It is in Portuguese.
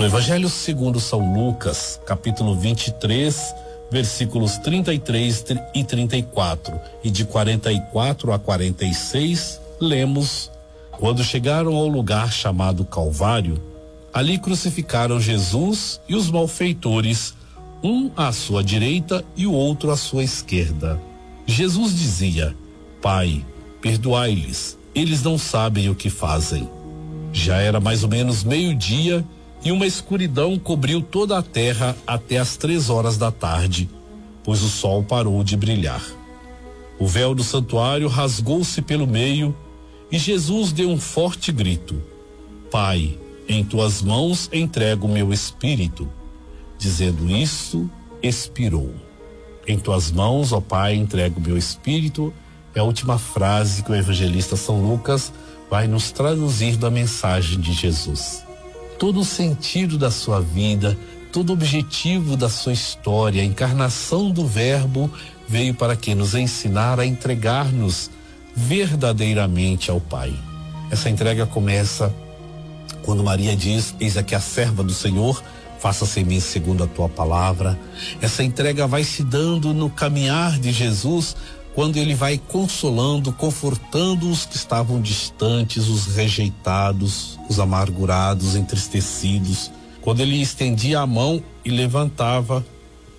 No Evangelho segundo São Lucas, capítulo 23, versículos 33 e 34, e de 44 a 46, lemos: Quando chegaram ao lugar chamado Calvário, ali crucificaram Jesus e os malfeitores, um à sua direita e o outro à sua esquerda. Jesus dizia: Pai, perdoai-lhes, eles não sabem o que fazem. Já era mais ou menos meio-dia e uma escuridão cobriu toda a terra até as 3 horas da tarde, pois o sol parou de brilhar. O véu do santuário rasgou-se pelo meio e Jesus deu um forte grito: Pai, em tuas mãos entrego o meu espírito. Dizendo isso, expirou. Em tuas mãos, ó Pai, entrego o meu espírito, é a última frase que o evangelista São Lucas vai nos traduzir da mensagem de Jesus. Todo o sentido da sua vida, todo o objetivo da sua história, a encarnação do Verbo veio para que nos ensinar a entregar-nos verdadeiramente ao Pai. Essa entrega começa quando Maria diz: Eis aqui a serva do Senhor, faça-se em mim segundo a tua palavra. Essa entrega vai se dando no caminhar de Jesus, quando ele vai consolando, confortando os que estavam distantes, os rejeitados, os amargurados, entristecidos. Quando ele estendia a mão e levantava